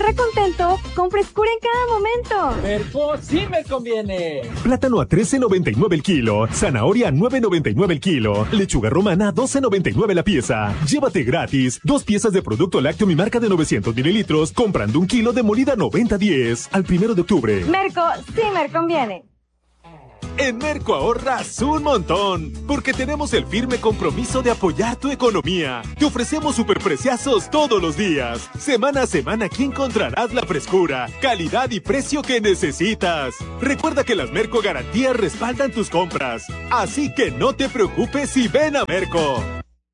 corre contento con frescura en cada momento. Merco sí me conviene. Plátano a $13.99 el kilo, zanahoria a $9.99 el kilo, lechuga romana a $12.99 la pieza. Llévate gratis 2 piezas de producto lácteo mi marca de 900 mililitros comprando 1 kilo de molida 90-10 al 1 de octubre. Merco sí me conviene. En Merco ahorras un montón, porque tenemos el firme compromiso de apoyar tu economía. Te ofrecemos superpreciazos todos los días. Semana a semana aquí encontrarás la frescura, calidad y precio que necesitas. Recuerda que las Merco Garantías respaldan tus compras. Así que no te preocupes y ven a Merco.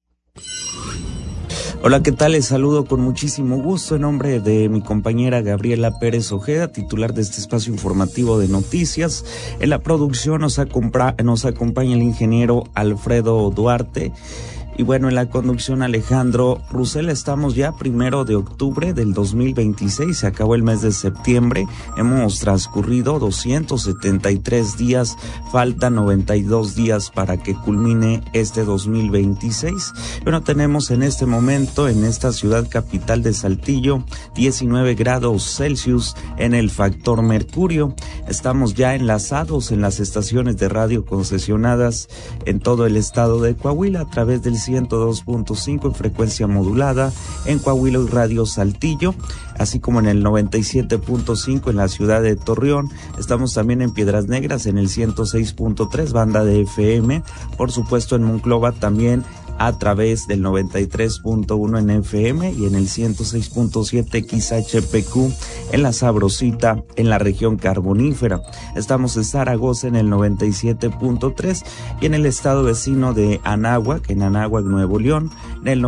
Hola, ¿qué tal? Les saludo con muchísimo gusto en nombre de mi compañera Gabriela Pérez Ojeda, titular de este espacio informativo de noticias. En la producción nos acompaña el ingeniero Alfredo Duarte. Y bueno, en la conducción Alejandro Rusel. Estamos ya 1 de octubre del 2026, se acabó el mes de septiembre, hemos transcurrido 273 días, faltan 92 días para que culmine este 2026. Bueno, tenemos en este momento en esta ciudad capital de Saltillo 19 grados Celsius en el factor mercurio. Estamos ya enlazados en las estaciones de radio concesionadas en todo el estado de Coahuila a través del 102.5 en frecuencia modulada en Coahuila y Radio Saltillo, así como en el 97.5 en la ciudad de Torreón. Estamos también en Piedras Negras en el 106.3 banda de FM, por supuesto en Monclova también a través del 93.1 en FM y en el 106.7 XHPQ en La Sabrosita, en la región carbonífera. Estamos en Zaragoza en el 97.3 y en el estado vecino de Anáhuac, en Anáhuac, Nuevo León, en el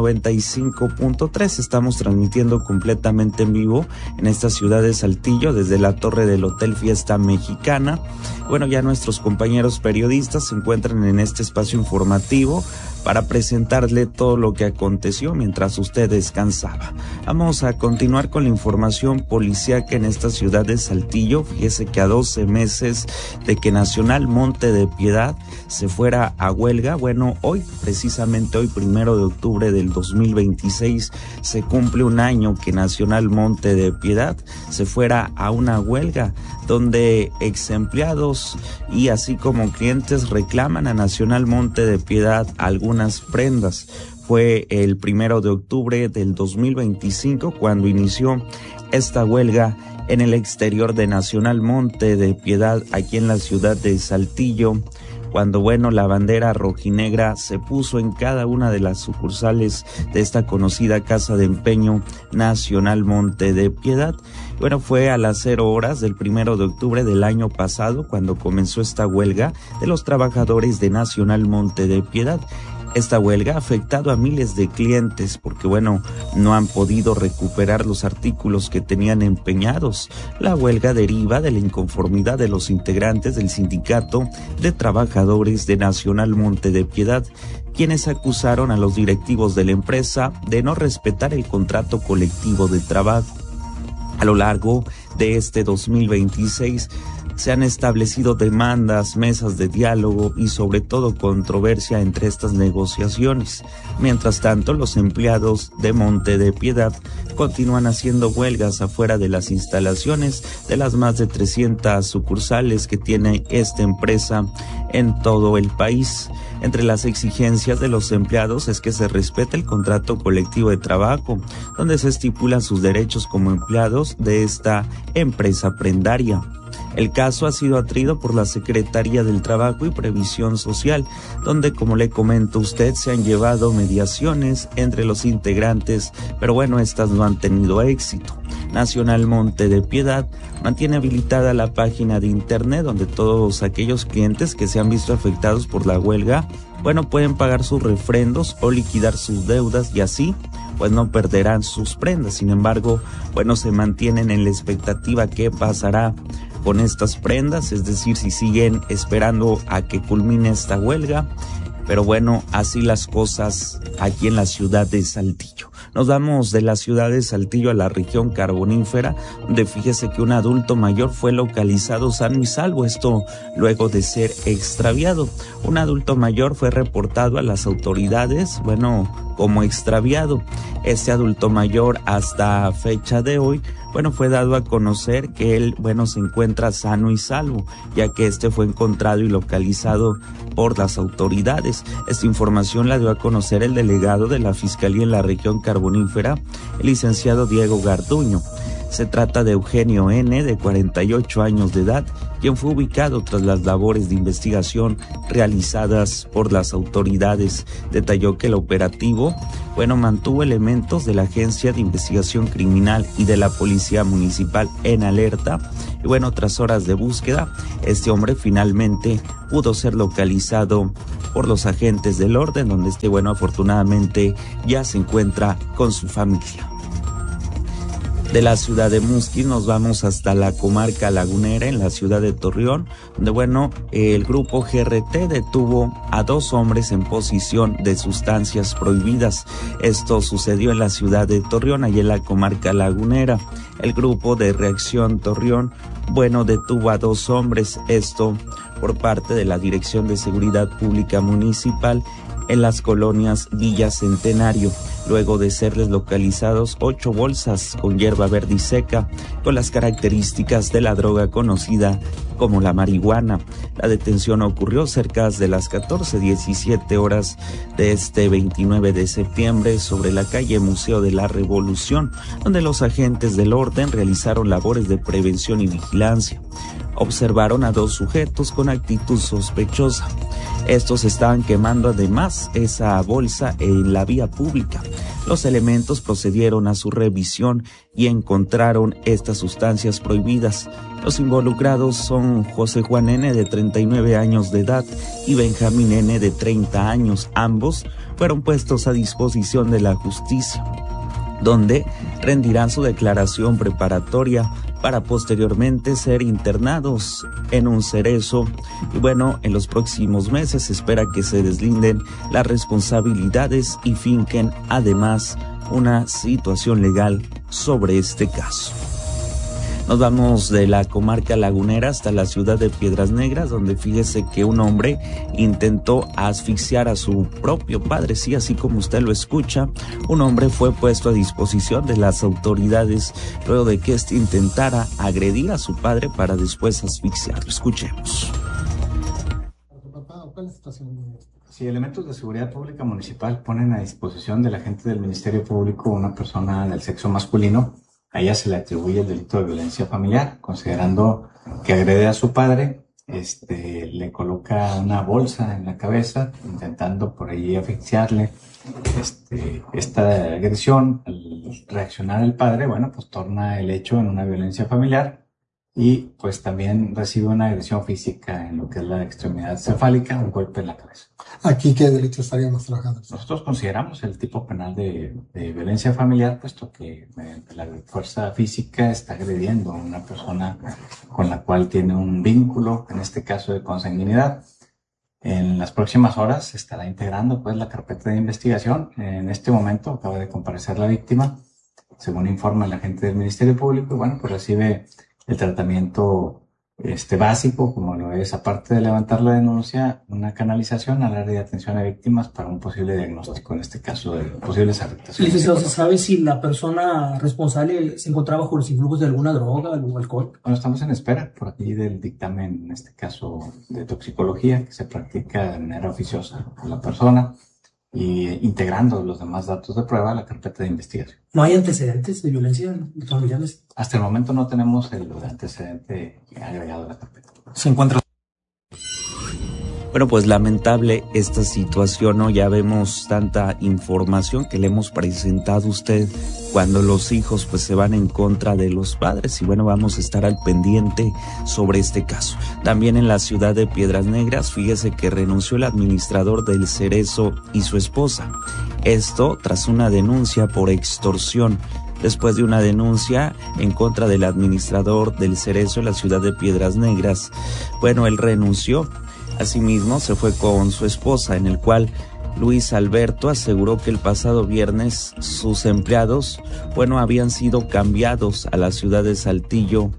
95.3. Estamos transmitiendo completamente en vivo en esta ciudad de Saltillo desde la torre del Hotel Fiesta Mexicana. Bueno, ya nuestros compañeros periodistas se encuentran en este espacio informativo para presentarle todo lo que aconteció mientras usted descansaba. Vamos a continuar con la información policíaca en esta ciudad de Saltillo. Fíjese que a 12 meses de que Nacional Monte de Piedad se fuera a huelga, bueno, hoy, precisamente hoy, 1 de octubre del 2026, se cumple un año que Nacional Monte de Piedad se fuera a una huelga donde ex empleados y así como clientes reclaman a Nacional Monte de Piedad algunas prendas. Fue el 1 de octubre del 2025 cuando inició esta huelga en el exterior de Nacional Monte de Piedad, aquí en la ciudad de Saltillo, cuando, bueno, la bandera rojinegra se puso en cada una de las sucursales de esta conocida casa de empeño Nacional Monte de Piedad. Bueno, fue a las 0 horas del 1 de octubre del año pasado cuando comenzó esta huelga de los trabajadores de Nacional Monte de Piedad. Esta huelga ha afectado a miles de clientes porque, bueno, no han podido recuperar los artículos que tenían empeñados. La huelga deriva de la inconformidad de los integrantes del Sindicato de Trabajadores de Nacional Monte de Piedad, quienes acusaron a los directivos de la empresa de no respetar el contrato colectivo de trabajo. A lo largo de este 2026, se han establecido demandas, mesas de diálogo y sobre todo controversia entre estas negociaciones. Mientras tanto, los empleados de Monte de Piedad continúan haciendo huelgas afuera de las instalaciones de las más de 300 sucursales que tiene esta empresa en todo el país. Entre las exigencias de los empleados es que se respete el contrato colectivo de trabajo, donde se estipulan sus derechos como empleados de esta empresa prendaria. El caso ha sido atraído por la Secretaría del Trabajo y Previsión Social, donde, como le comento a usted, se han llevado mediaciones entre los integrantes, pero bueno, estas no han tenido éxito. Nacional Monte de Piedad mantiene habilitada la página de internet donde todos aquellos clientes que se han visto afectados por la huelga, bueno, pueden pagar sus refrendos o liquidar sus deudas y así, pues no perderán sus prendas. Sin embargo, bueno, se mantienen en la expectativa qué pasará con estas prendas, es decir, si siguen esperando a que culmine esta huelga. Pero bueno, así las cosas aquí en la ciudad de Saltillo. Nos vamos de la ciudad de Saltillo a la región carbonífera, donde fíjese que un adulto mayor fue localizado sano y salvo, esto luego de ser extraviado. Un adulto mayor fue reportado a las autoridades, como extraviado. Este adulto mayor hasta fecha de hoy, fue dado a conocer que él, se encuentra sano y salvo, ya que este fue encontrado y localizado por las autoridades. Esta información la dio a conocer el delegado de la Fiscalía en la región carbonífera, el licenciado Diego Garduño. Se trata de Eugenio N., de 48 años de edad, quien fue ubicado tras las labores de investigación realizadas por las autoridades. Detalló que el operativo, mantuvo elementos de la Agencia de Investigación Criminal y de la Policía Municipal en alerta. Y tras horas de búsqueda, este hombre finalmente pudo ser localizado por los agentes del orden, donde afortunadamente ya se encuentra con su familia. De la ciudad de Musquis nos vamos hasta la comarca lagunera, en la ciudad de Torreón, donde el grupo GRT detuvo a 2 hombres en posesión de sustancias prohibidas. Esto sucedió en la ciudad de Torreón, allí en la comarca lagunera. El grupo de Reacción Torreón, detuvo a 2 hombres, esto por parte de la Dirección de Seguridad Pública Municipal en las colonias Villa Centenario, luego de serles localizados 8 bolsas con hierba verde y seca, con las características de la droga conocida como la marihuana. La detención ocurrió cerca de las 14:17 horas de este 29 de septiembre sobre la calle Museo de la Revolución, donde los agentes del orden realizaron labores de prevención y vigilancia. Observaron a 2 sujetos con actitud sospechosa. Estos estaban quemando además esa bolsa en la vía pública. Los elementos procedieron a su revisión y encontraron estas sustancias prohibidas. Los involucrados son José Juan N., de 39 años de edad, y Benjamín N., de 30 años. Ambos fueron puestos a disposición de la justicia, donde rendirán su declaración preparatoria para posteriormente ser internados en un cerezo. Y en los próximos meses se espera que se deslinden las responsabilidades y finquen además una situación legal sobre este caso. Nos vamos de la comarca lagunera hasta la ciudad de Piedras Negras, donde fíjese que un hombre intentó asfixiar a su propio padre. Sí, así como usted lo escucha, un hombre fue puesto a disposición de las autoridades luego de que éste intentara agredir a su padre para después asfixiarlo. Escuchemos. Si elementos de seguridad pública municipal ponen a disposición del agente del Ministerio Público una persona del sexo masculino, a ella se le atribuye el delito de violencia familiar, considerando que agrede a su padre, le coloca una bolsa en la cabeza, intentando por ahí asfixiarle. Esta agresión, al reaccionar el padre, torna el hecho en una violencia familiar y pues también recibe una agresión física en lo que es la extremidad cefálica, un golpe en la cabeza. ¿Aquí qué delito estaríamos trabajando? Nosotros consideramos el tipo penal de violencia familiar, puesto que mediante la fuerza física está agrediendo a una persona con la cual tiene un vínculo, en este caso de consanguinidad. En las próximas horas se estará integrando la carpeta de investigación. En este momento acaba de comparecer la víctima, según informa el agente del Ministerio Público, y recibe el tratamiento básico, como lo es, aparte de levantar la denuncia, una canalización al área de atención a víctimas para un posible diagnóstico, en este caso de posibles afectaciones. Licenciado, ¿se sabe si la persona responsable se encontraba bajo los influjos de alguna droga, algún alcohol? Estamos en espera por aquí del dictamen, en este caso de toxicología, que se practica de manera oficiosa por la persona, y integrando los demás datos de prueba a la carpeta de investigación. ¿No hay antecedentes de violencia familiares? Hasta el momento no tenemos el antecedente agregado a la carpeta. Se encuentra. Pues lamentable esta situación, ¿no? Ya vemos tanta información que le hemos presentado a usted cuando los hijos se van en contra de los padres, y vamos a estar al pendiente sobre este caso. También en la ciudad de Piedras Negras, fíjese que renunció el administrador del Cerezo y su esposa. Esto tras una denuncia por extorsión. Después de una denuncia en contra del administrador del Cerezo en la ciudad de Piedras Negras, él renunció. Asimismo, se fue con su esposa, en el cual Luis Alberto aseguró que el pasado viernes sus empleados, habían sido cambiados a la ciudad de Saltillo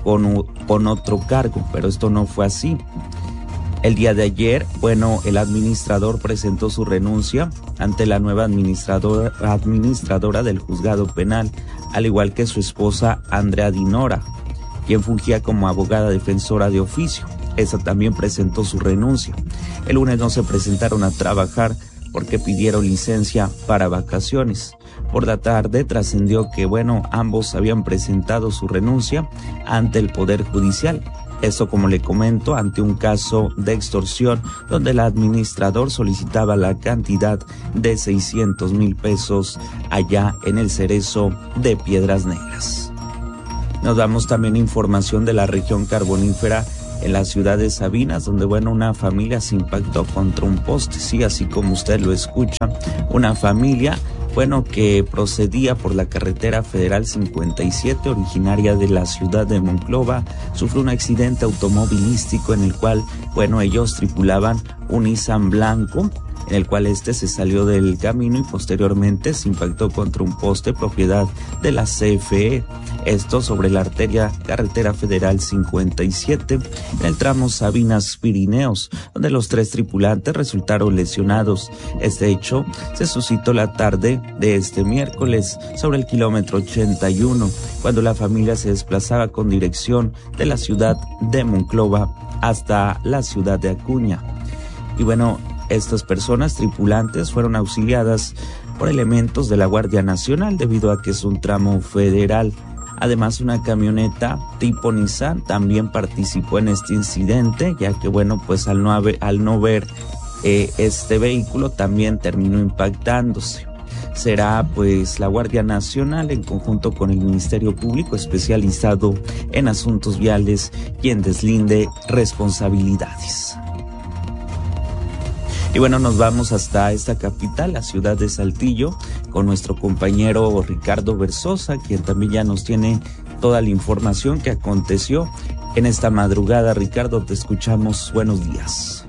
con otro cargo, pero esto no fue así. El día de ayer, el administrador presentó su renuncia ante la nueva administradora del juzgado penal, al igual que su esposa Andrea Dinora, quien fungía como abogada defensora de oficio. Esa también presentó su renuncia. El lunes no se presentaron a trabajar porque pidieron licencia para vacaciones. Por la tarde trascendió que, ambos habían presentado su renuncia ante el Poder Judicial. Esto, como le comento, ante un caso de extorsión donde el administrador solicitaba la cantidad de 600,000 pesos allá en el Cerezo de Piedras Negras. Nos damos también información de la región carbonífera en la ciudad de Sabinas, donde, una familia se impactó contra un poste, sí, así como usted lo escucha, una familia que procedía por la carretera federal 57, originaria de la ciudad de Monclova, sufrió un accidente automovilístico en el cual, ellos tripulaban un Nissan blanco, en el cual se salió del camino y posteriormente se impactó contra un poste propiedad de la CFE. Esto sobre la carretera federal 57, en el tramo Sabinas-Pirineos, donde los 3 tripulantes resultaron lesionados. Este hecho se suscitó la tarde de este miércoles sobre el kilómetro 81, cuando la familia se desplazaba con dirección de la ciudad de Monclova hasta la ciudad de Acuña. Y estas personas tripulantes fueron auxiliadas por elementos de la Guardia Nacional debido a que es un tramo federal. Además, una camioneta tipo Nissan también participó en este incidente, ya que al no ver este vehículo también terminó impactándose. Será la Guardia Nacional en conjunto con el Ministerio Público especializado en asuntos viales quien deslinde responsabilidades. Y nos vamos hasta esta capital, la ciudad de Saltillo, con nuestro compañero Ricardo Versosa, quien también ya nos tiene toda la información que aconteció en esta madrugada. Ricardo, te escuchamos. Buenos días.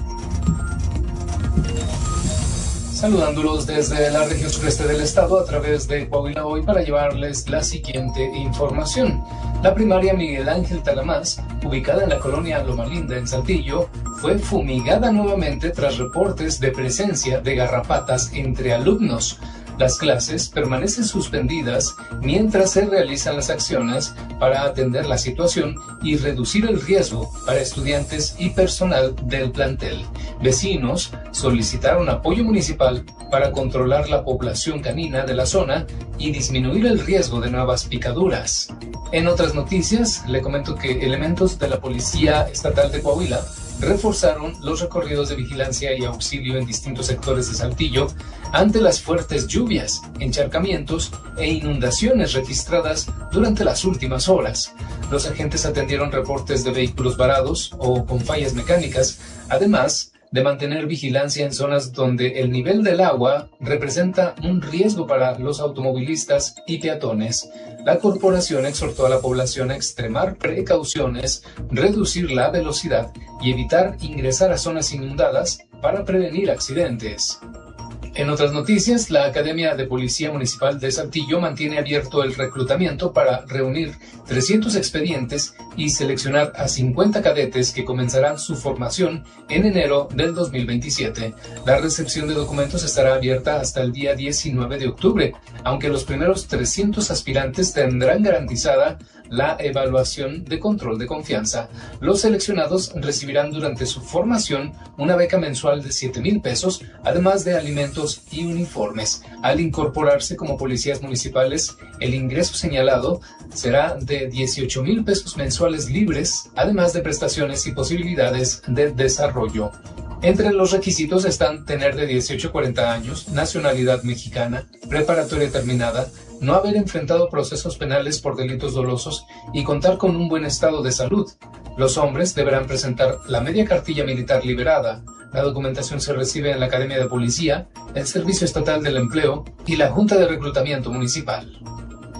Saludándolos desde la región sureste del estado a través de Coahuila Hoy para llevarles la siguiente información. La primaria Miguel Ángel Talamás, ubicada en la colonia Loma Linda en Saltillo, fue fumigada nuevamente tras reportes de presencia de garrapatas entre alumnos. Las clases permanecen suspendidas mientras se realizan las acciones para atender la situación y reducir el riesgo para estudiantes y personal del plantel. Vecinos solicitaron apoyo municipal para controlar la población canina de la zona y disminuir el riesgo de nuevas picaduras. En otras noticias, le comento que elementos de la Policía Estatal de Coahuila reforzaron los recorridos de vigilancia y auxilio en distintos sectores de Saltillo ante las fuertes lluvias, encharcamientos e inundaciones registradas durante las últimas horas. Los agentes atendieron reportes de vehículos varados o con fallas mecánicas, además de mantener vigilancia en zonas donde el nivel del agua representa un riesgo para los automovilistas y peatones. La corporación exhortó a la población a extremar precauciones, reducir la velocidad y evitar ingresar a zonas inundadas para prevenir accidentes. En otras noticias, la Academia de Policía Municipal de Saltillo mantiene abierto el reclutamiento para reunir 300 expedientes y seleccionar a 50 cadetes que comenzarán su formación en enero del 2027. La recepción de documentos estará abierta hasta el día 19 de octubre, aunque los primeros 300 aspirantes tendrán garantizada la evaluación de control de confianza. Los seleccionados recibirán durante su formación una beca mensual de 7,000 pesos, además de alimentos y uniformes. Al incorporarse como policías municipales, el ingreso señalado será de 18,000 pesos mensuales libres, además de prestaciones y posibilidades de desarrollo. Entre los requisitos están tener de 18 a 40 años, nacionalidad mexicana, preparatoria terminada, no haber enfrentado procesos penales por delitos dolosos y contar con un buen estado de salud. Los hombres deberán presentar la media cartilla militar liberada. La documentación se recibe en la Academia de Policía, el Servicio Estatal del Empleo y la Junta de Reclutamiento Municipal.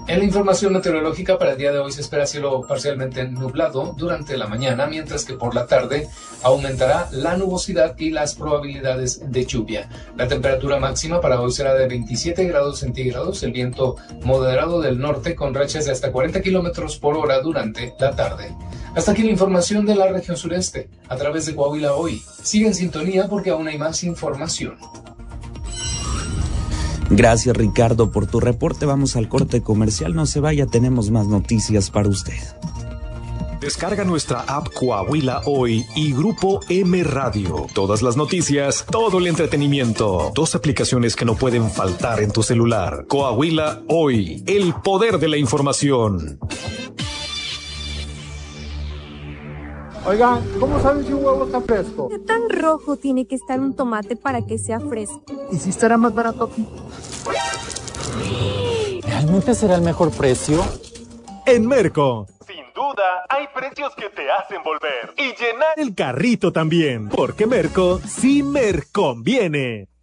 En la información meteorológica para el día de hoy se espera cielo parcialmente nublado durante la mañana, mientras que por la tarde aumentará la nubosidad y las probabilidades de lluvia. La temperatura máxima para hoy será de 27 grados centígrados, el viento moderado del norte con rachas de hasta 40 kilómetros por hora durante la tarde. Hasta aquí la información de la región sureste a través de Coahuila Hoy. Sigue en sintonía porque aún hay más información. Gracias, Ricardo, por tu reporte. Vamos al corte comercial. No se vaya, tenemos más noticias para usted. Descarga nuestra app Coahuila Hoy y Grupo M Radio. Todas las noticias, todo el entretenimiento. 2 aplicaciones que no pueden faltar en tu celular. Coahuila Hoy, el poder de la información. Oigan, ¿cómo saben si un huevo está fresco? ¿Qué tan rojo tiene que estar un tomate para que sea fresco? ¿Y si estará más barato aquí? ¿Realmente será el mejor precio? En Merco, sin duda, hay precios que te hacen volver y llenar el carrito también, porque Merco sí me conviene.